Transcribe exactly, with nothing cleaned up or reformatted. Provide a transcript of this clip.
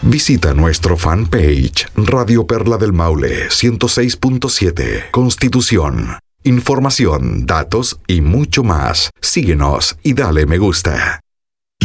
Visita nuestro fanpage Radio Perla del Maule ciento seis punto siete Constitución. Información, datos y mucho más. Síguenos y dale me gusta.